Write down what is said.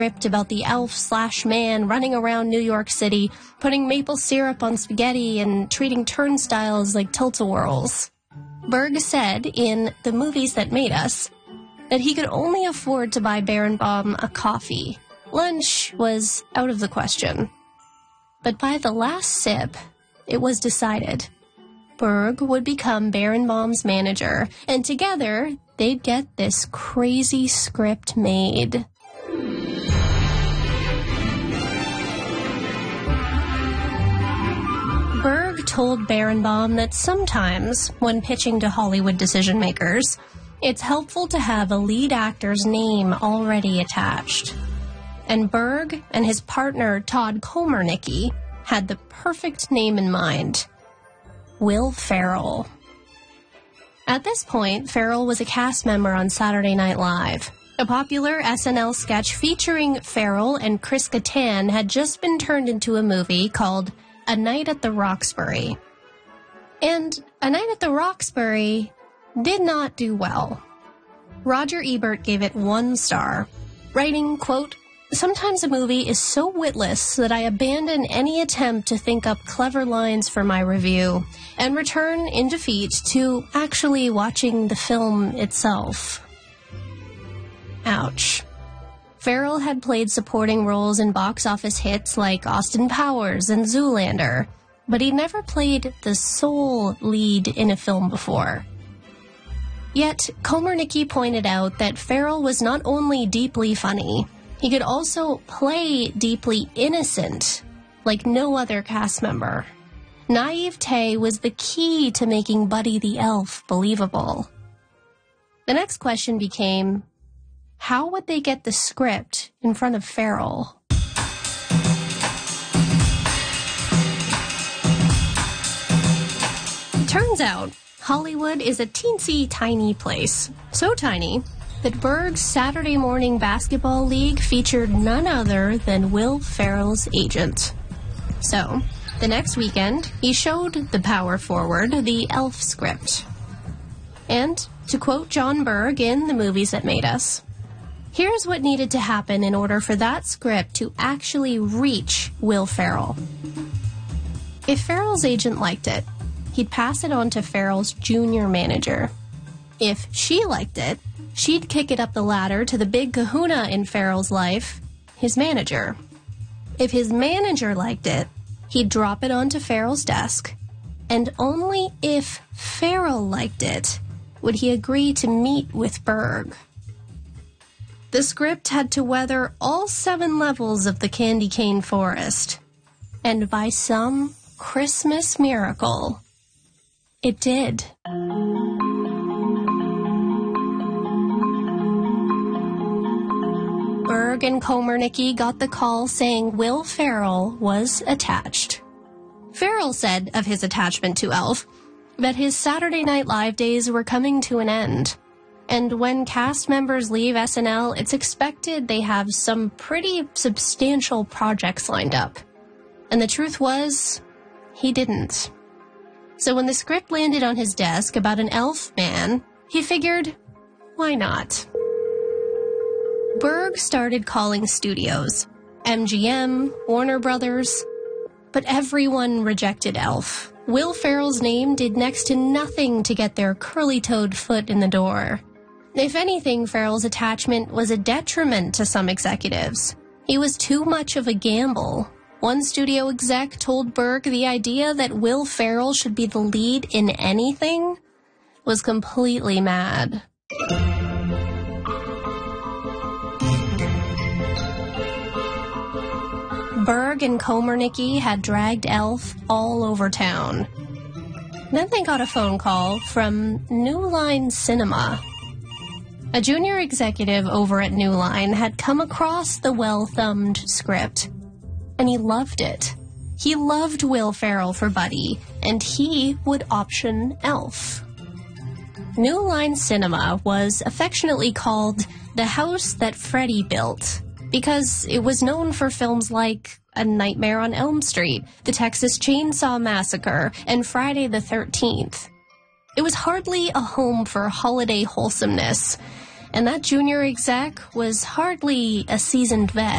script about the elf/man running around New York City, putting maple syrup on spaghetti and treating turnstiles like tilt-a-whirls. Berg said in The Movies That Made Us that he could only afford to buy Berenbaum a coffee. Lunch was out of the question. But by the last sip, it was decided. Berg would become Berenbaum's manager, and together they'd get this crazy script made. Berg told Berenbaum that sometimes, when pitching to Hollywood decision-makers, it's helpful to have a lead actor's name already attached. And Berg and his partner Todd Komarnicki had the perfect name in mind: Will Ferrell. At this point, Ferrell was a cast member on Saturday Night Live. A popular SNL sketch featuring Ferrell and Chris Kattan had just been turned into a movie called A Night at the Roxbury. And A Night at the Roxbury did not do well. Roger Ebert gave it 1 star, writing, quote, "Sometimes a movie is so witless that I abandon any attempt to think up clever lines for my review and return in defeat to actually watching the film itself." Ouch. Ferrell had played supporting roles in box office hits like Austin Powers and Zoolander, but he'd never played the sole lead in a film before. Yet, Komarnicki pointed out that Ferrell was not only deeply funny, he could also play deeply innocent, like no other cast member. Naivete was the key to making Buddy the Elf believable. The next question became, how would they get the script in front of Ferrell? It turns out, Hollywood is a teensy tiny place. So tiny that Berg's Saturday morning basketball league featured none other than Will Ferrell's agent. So, the next weekend, he showed the power forward the Elf script. And, to quote John Berg in The Movies That Made Us, here's what needed to happen in order for that script to actually reach Will Ferrell. If Ferrell's agent liked it, he'd pass it on to Ferrell's junior manager. If she liked it, she'd kick it up the ladder to the big kahuna in Ferrell's life, his manager. If his manager liked it, he'd drop it onto Ferrell's desk, and only if Ferrell liked it would he agree to meet with Berg. The script had to weather all 7 levels of the candy cane forest, and by some Christmas miracle, it did. Berg and Komarnicki got the call saying Will Ferrell was attached. Ferrell said of his attachment to Elf that his Saturday Night Live days were coming to an end. And when cast members leave SNL, it's expected they have some pretty substantial projects lined up. And the truth was, he didn't. So when the script landed on his desk about an elf man, he figured, why not? Berg started calling studios, MGM, Warner Brothers, but everyone rejected Elf. Will Ferrell's name did next to nothing to get their curly-toed foot in the door. If anything, Ferrell's attachment was a detriment to some executives. He was too much of a gamble. One studio exec told Berg the idea that Will Ferrell should be the lead in anything was completely mad. Berg and Komarnicki had dragged Elf all over town. Then they got a phone call from New Line Cinema. A junior executive over at New Line had come across the well-thumbed script, and he loved it. He loved Will Ferrell for Buddy, and he would option Elf. New Line Cinema was affectionately called the house that Freddy built, because it was known for films like A Nightmare on Elm Street, The Texas Chainsaw Massacre, and Friday the 13th. It was hardly a home for holiday wholesomeness, and that junior exec was hardly a seasoned vet.